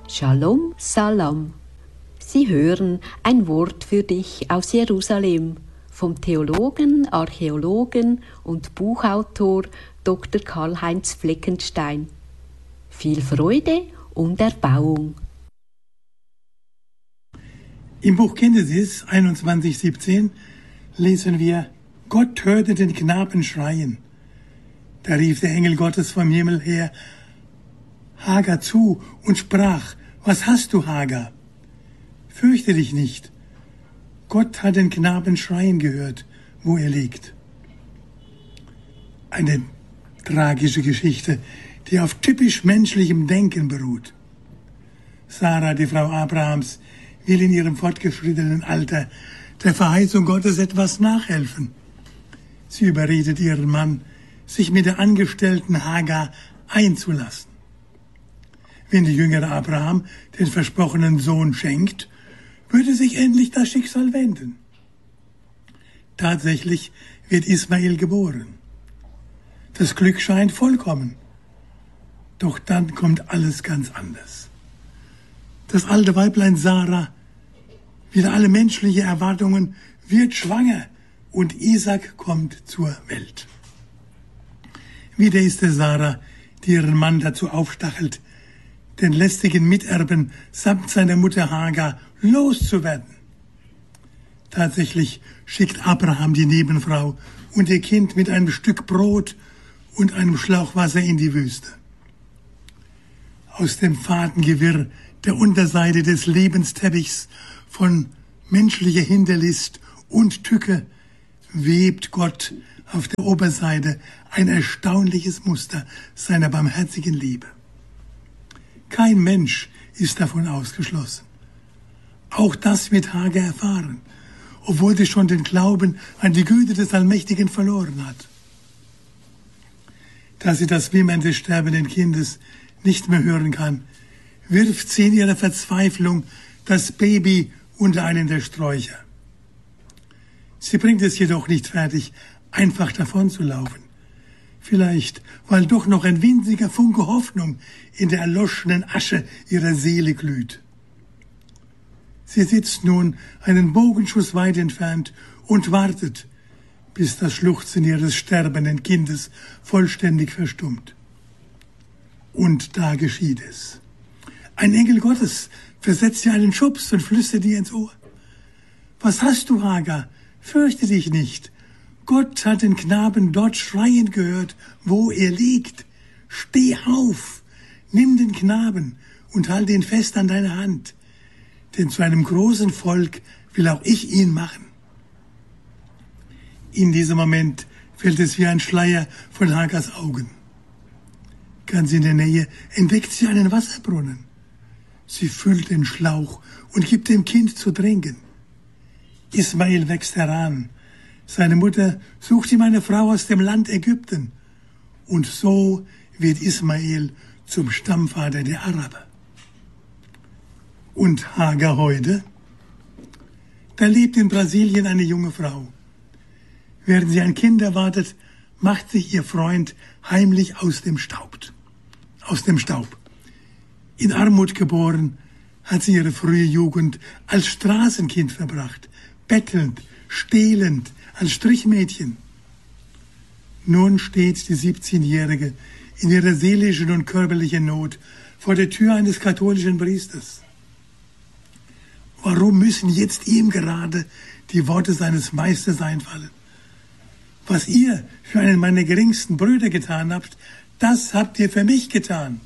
Shalom, Salam. Sie hören ein Wort für dich aus Jerusalem vom Theologen, Archäologen und Buchautor Dr. Karl-Heinz Fleckenstein. Viel Freude und Erbauung. Im Buch Genesis 21,17 lesen wir: Gott hörte den Knaben schreien. Da rief der Engel Gottes vom Himmel her Hagar zu und sprach: Was hast du, Hagar? Fürchte dich nicht. Gott hat den Knaben schreien gehört, wo er liegt. Eine tragische Geschichte, die auf typisch menschlichem Denken beruht. Sarah, die Frau Abrahams, will in ihrem fortgeschrittenen Alter der Verheißung Gottes etwas nachhelfen. Sie überredet ihren Mann, sich mit der Angestellten Hagar einzulassen. Wenn der jüngere Abraham den versprochenen Sohn schenkt, würde sich endlich das Schicksal wenden. Tatsächlich wird Ismael geboren. Das Glück scheint vollkommen. Doch dann kommt alles ganz anders. Das alte Weiblein Sarah, wieder alle menschliche Erwartungen, wird schwanger und Isaac kommt zur Welt. Wieder ist es Sarah, die ihren Mann dazu aufstachelt, den lästigen Miterben samt seiner Mutter Hagar loszuwerden. Tatsächlich schickt Abraham die Nebenfrau und ihr Kind mit einem Stück Brot und einem Schlauch Wasser in die Wüste. Aus dem faden Gewirr der Unterseite des Lebensteppichs von menschlicher Hinterlist und Tücke webt Gott auf der Oberseite ein erstaunliches Muster seiner barmherzigen Liebe. Kein Mensch ist davon ausgeschlossen. Auch das wird Hagar erfahren, obwohl sie schon den Glauben an die Güte des Allmächtigen verloren hat. Da sie das Wimmern des sterbenden Kindes nicht mehr hören kann, wirft sie in ihrer Verzweiflung das Baby unter einen der Sträucher. Sie bringt es jedoch nicht fertig, einfach davon zu laufen. Vielleicht, weil doch noch ein winziger Funke Hoffnung in der erloschenen Asche ihrer Seele glüht. Sie sitzt nun einen Bogenschuss weit entfernt und wartet, bis das Schluchzen ihres sterbenden Kindes vollständig verstummt. Und da geschieht es. Ein Engel Gottes versetzt ihr einen Schubs und flüstert ihr ins Ohr: Was hast du, Hagar? Fürchte dich nicht. Gott hat den Knaben dort schreien gehört, wo er liegt. Steh auf, nimm den Knaben und halte ihn fest an deiner Hand, denn zu einem großen Volk will auch ich ihn machen. In diesem Moment fällt es wie ein Schleier von Hagars Augen. Ganz in der Nähe entdeckt sie einen Wasserbrunnen. Sie füllt den Schlauch und gibt dem Kind zu trinken. Ismael wächst heran. Seine Mutter sucht ihm eine Frau aus dem Land Ägypten. Und so wird Ismael zum Stammvater der Araber. Und Hagar heute? Da lebt in Brasilien eine junge Frau. Während sie ein Kind erwartet, macht sich ihr Freund heimlich aus dem Staub. In Armut geboren, hat sie ihre frühe Jugend als Straßenkind verbracht, bettelnd, stehlend, als Strichmädchen. Nun steht die 17-Jährige in ihrer seelischen und körperlichen Not vor der Tür eines katholischen Priesters. Warum müssen jetzt ihm gerade die Worte seines Meisters einfallen? Was ihr für einen meiner geringsten Brüder getan habt, das habt ihr für mich getan.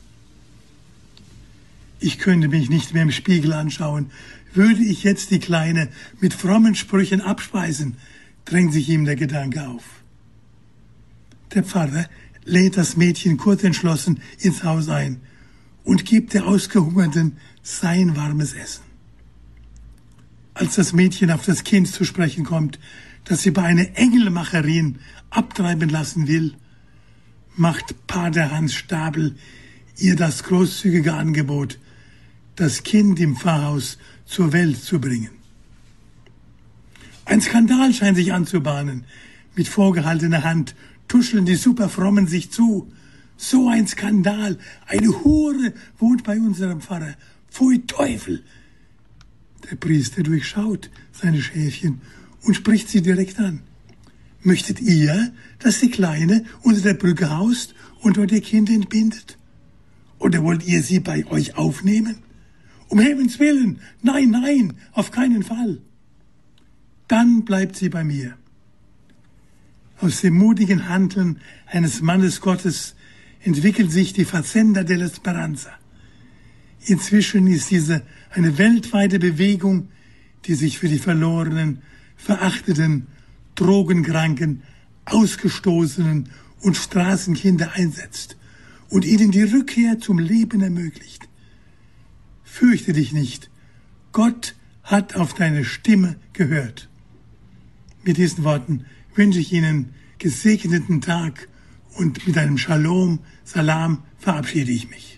Ich könnte mich nicht mehr im Spiegel anschauen. Würde ich jetzt die Kleine mit frommen Sprüchen abspeisen, drängt sich ihm der Gedanke auf. Der Pfarrer lädt das Mädchen kurzentschlossen ins Haus ein und gibt der Ausgehungerten sein warmes Essen. Als das Mädchen auf das Kind zu sprechen kommt, das sie bei einer Engelmacherin abtreiben lassen will, macht Pater Hans Stabel ihr das großzügige Angebot, das Kind im Pfarrhaus zur Welt zu bringen. Ein Skandal scheint sich anzubahnen. Mit vorgehaltener Hand tuscheln die Superfrommen sich zu. So ein Skandal, eine Hure wohnt bei unserem Pfarrer. Pfui Teufel! Der Priester durchschaut seine Schäfchen und spricht sie direkt an. Möchtet ihr, dass die Kleine unter der Brücke haust und dort ihr Kind entbindet? Oder wollt ihr sie bei euch aufnehmen? Um Himmels Willen, nein, nein, auf keinen Fall. Dann bleibt sie bei mir. Aus dem mutigen Handeln eines Mannes Gottes entwickelt sich die Fazenda della Speranza. Inzwischen ist diese eine weltweite Bewegung, die sich für die verlorenen, verachteten, drogenkranken, ausgestoßenen und Straßenkinder einsetzt und ihnen die Rückkehr zum Leben ermöglicht. Fürchte dich nicht, Gott hat auf deine Stimme gehört. Mit diesen Worten wünsche ich Ihnen gesegneten Tag und mit einem Shalom, Salam verabschiede ich mich.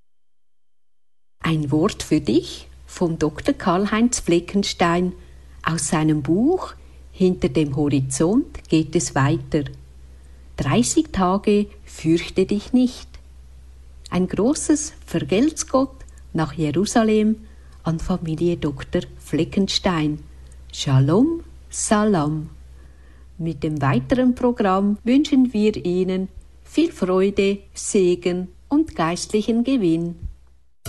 Ein Wort für dich von Dr. Karl-Heinz Fleckenstein aus seinem Buch Hinter dem Horizont geht es weiter. 30 Tage fürchte dich nicht. Ein großes Vergelt's-Gott nach Jerusalem an Familie Dr. Fleckenstein. Shalom, Salam. Mit dem weiteren Programm wünschen wir Ihnen viel Freude, Segen und geistlichen Gewinn.